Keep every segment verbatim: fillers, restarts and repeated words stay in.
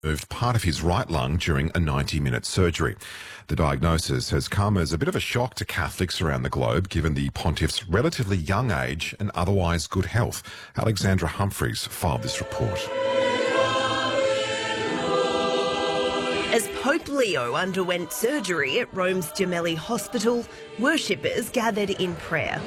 removed part of his right lung during a ninety minute surgery. The diagnosis has come as a bit of a shock to Catholics around the globe, given the pontiff's relatively young age and otherwise good health. Alexandra Humphreys filed this report. As Pope Leo underwent surgery at Rome's Gemelli Hospital, worshippers gathered in prayer.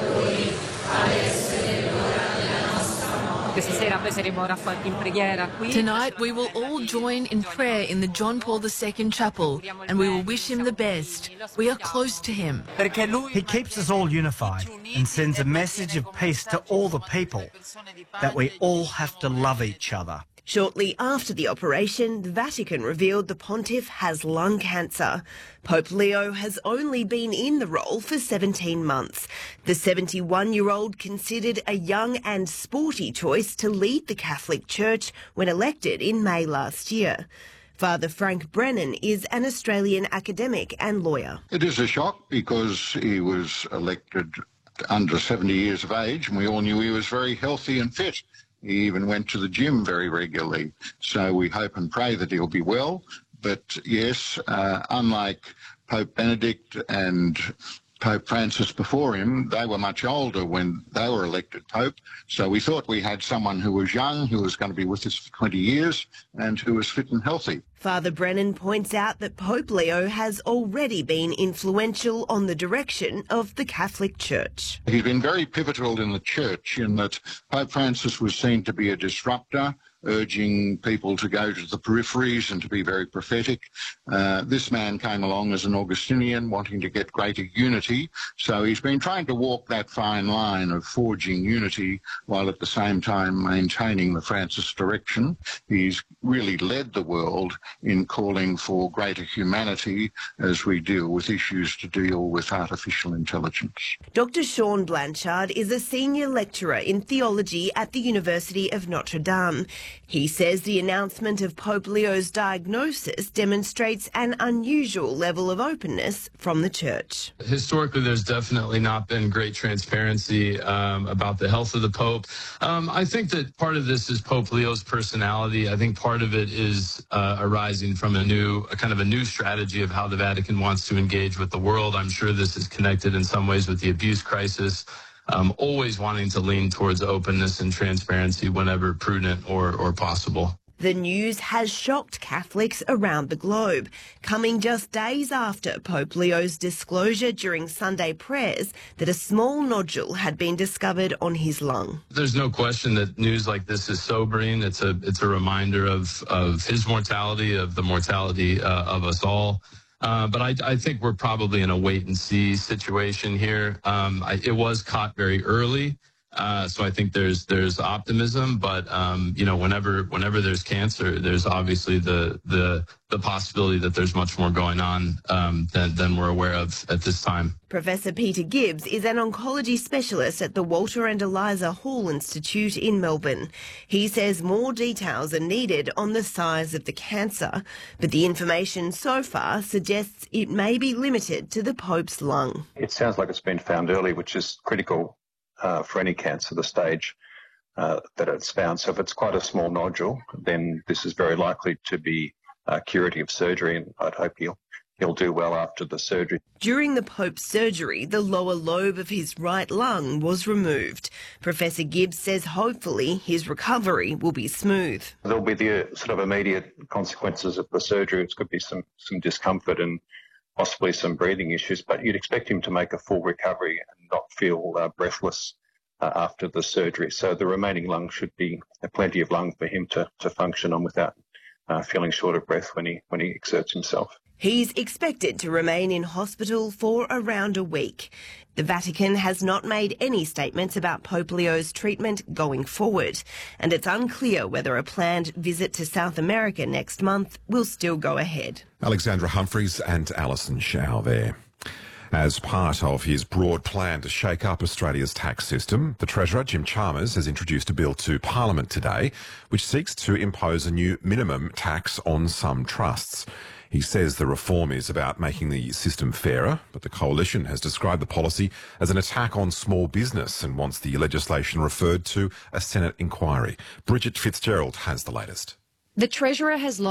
Tonight we will all join in prayer in the John Paul the Second Chapel, and we will wish him the best. We are close to him. He keeps us all unified and sends a message of peace to all the people, that we all have to love each other. Shortly after the operation, the Vatican revealed the pontiff has lung cancer. Pope Leo has only been in the role for seventeen months. The seventy-one-year-old considered a young and sporty choice to lead the Catholic Church when elected in May last year. Father Frank Brennan is an Australian academic and lawyer. It is a shock because he was elected under seventy years of age, and we all knew he was very healthy and fit. He even went to the gym very regularly. So we hope and pray that he'll be well. But yes, uh, unlike Pope Benedict and Pope Francis before him, they were much older when they were elected Pope. So we thought we had someone who was young, who was going to be with us for twenty years, and who was fit and healthy. Father Brennan points out that Pope Leo has already been influential on the direction of the Catholic Church. He's been very pivotal in the Church in that Pope Francis was seen to be a disruptor, urging people to go to the peripheries and to be very prophetic. Uh, this man came along as an Augustinian, wanting to get greater unity. So he's been trying to walk that fine line of forging unity while at the same time maintaining the Francis direction. He's really led the world in calling for greater humanity as we deal with issues to deal with artificial intelligence. Doctor Sean Blanchard is a senior lecturer in theology at the University of Notre Dame. He says the announcement of Pope Leo's diagnosis demonstrates an unusual level of openness from the Church. Historically, there's definitely not been great transparency um, about the health of the Pope. Um, I think that part of this is Pope Leo's personality. I think part of it is uh, arising from a new, a kind of a new strategy of how the Vatican wants to engage with the world. I'm sure this is connected in some ways with the abuse crisis. Um, always wanting to lean towards openness and transparency whenever prudent or, or possible. The news has shocked Catholics around the globe, coming just days after Pope Leo's disclosure during Sunday prayers that a small nodule had been discovered on his lung. There's no question that news like this is sobering. It's a it's a reminder of, of his mortality, of the mortality uh, of us all. Uh, but I, I think we're probably in a wait-and-see situation here. Um, I, it was caught very early, uh, so I think there's there's optimism. But um, you know, whenever whenever there's cancer, there's obviously the the the possibility that there's much more going on um, than than we're aware of at this time. Professor Peter Gibbs is an oncology specialist at the Walter and Eliza Hall Institute in Melbourne. He says more details are needed on the size of the cancer, but the information so far suggests it may be limited to the Pope's lung. It sounds like it's been found early, which is critical uh, for any cancer, the stage uh, that it's found. So if it's quite a small nodule, then this is very likely to be uh, curative surgery, and I'd hope he'll He'll do well after the surgery. During the Pope's surgery, the lower lobe of his right lung was removed. Professor Gibbs says hopefully his recovery will be smooth. There'll be the uh, sort of immediate consequences of the surgery. It could be some, some discomfort and possibly some breathing issues, but you'd expect him to make a full recovery and not feel uh, breathless uh, after the surgery. So the remaining lung should be uh, plenty of lung for him to, to function on without uh, feeling short of breath when he, when he exerts himself. He's expected to remain in hospital for around a week. The Vatican has not made any statements about Pope Leo's treatment going forward, and it's unclear whether a planned visit to South America next month will still go ahead. Alexandra Humphreys and Alison Shao there. As part of his broad plan to shake up Australia's tax system, the Treasurer, Jim Chalmers, has introduced a bill to Parliament today which seeks to impose a new minimum tax on some trusts. He says the reform is about making the system fairer, but the Coalition has described the policy as an attack on small business and wants the legislation referred to a Senate inquiry. Bridget Fitzgerald has the latest. The Treasurer has long